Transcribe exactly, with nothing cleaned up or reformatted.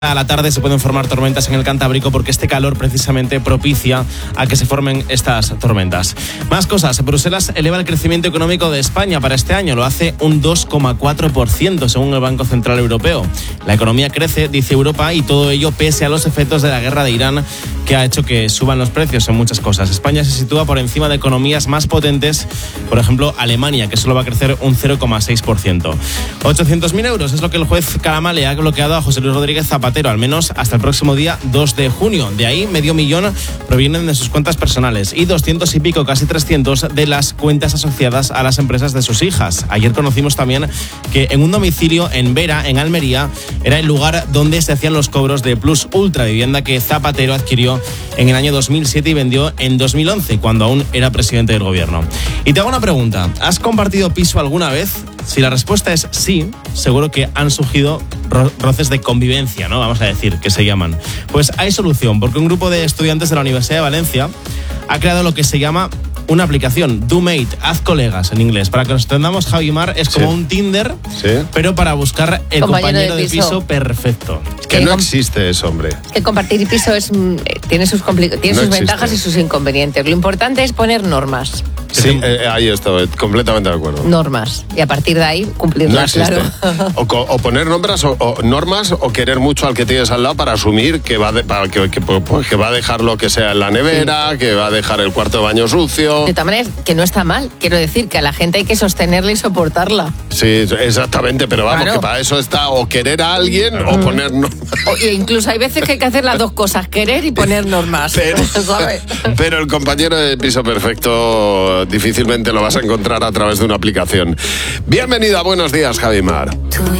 A la tarde se pueden formar tormentas en el Cantábrico porque este calor precisamente propicia a que se formen estas tormentas. Más cosas. Bruselas eleva el crecimiento económico de España para este año. Lo hace un dos coma cuatro por ciento según el Banco Central Europeo. La economía crece, dice Europa, y todo ello pese a los efectos de la guerra de Irán, que ha hecho que suban los precios en muchas cosas. España se sitúa por encima de economías más potentes, por ejemplo Alemania, que solo va a crecer un cero coma seis por ciento. ochocientos mil euros es lo que el juez Calama le ha bloqueado a José Luis Rodríguez Zapatero, al menos hasta el próximo día dos de junio. De ahí, medio millón provienen de sus cuentas personales y doscientos y pico, casi trescientos, de las cuentas asociadas a las empresas de sus hijas. Ayer conocimos también que en un domicilio en Vera, en Almería, era el lugar donde se hacían los cobros de Plus Ultra, vivienda que Zapatero adquirió en el año dos mil siete y vendió en dos mil once, cuando aún era presidente del gobierno. Y te hago una pregunta. ¿Has compartido piso alguna vez? Si la respuesta es sí, seguro que han surgido ro- roces de convivencia, ¿no? Vamos a decir, que se llaman. Pues hay solución, porque un grupo de estudiantes de la Universidad de Valencia ha creado lo que se llama una aplicación, DoMate, haz colegas en inglés. Para que nos entendamos, Javi Mar, es como sí. un Tinder, sí. pero para buscar el compañero, compañero de, piso. de piso perfecto. Que no existe eso, hombre. Que compartir piso es, tiene sus, compli- tiene no sus ventajas y sus inconvenientes. Lo importante es poner normas. Sí, eh, ahí estoy completamente de acuerdo. Normas. Y a partir de ahí cumplirlas, no claro. O, o poner normas o, o normas o querer mucho al que tienes al lado para asumir que va, de, para que, que, pues, que va a dejar lo que sea en la nevera, sí. que va a dejar el cuarto de baño sucio. De todas maneras, que no está mal. Quiero decir que a la gente hay que sostenerla y soportarla. Sí, exactamente, pero vamos, claro. que para eso está o querer a alguien mm. o poner normas. O, incluso hay veces que hay que hacer las dos cosas, querer y poner normas. Pero, ¿sabes? Pero el compañero de piso perfecto difícilmente lo vas a encontrar a través de una aplicación. Bienvenida, buenos días, Javi Mar.